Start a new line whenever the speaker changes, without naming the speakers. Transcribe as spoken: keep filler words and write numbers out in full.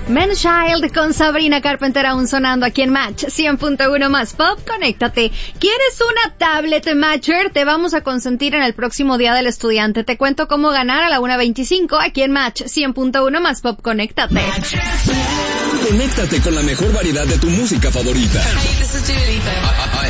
Man Child con Sabrina Carpenter aún sonando aquí en Match cien punto uno más Pop. Conéctate. ¿Quieres una tablet Matcher? Te vamos a consentir en el próximo Día del Estudiante. Te cuento cómo ganar a la una veinticinco aquí en Match cien punto uno más Pop. Conéctate.
Conéctate con la mejor variedad de tu música favorita.
Hey, this is Dua Lipa.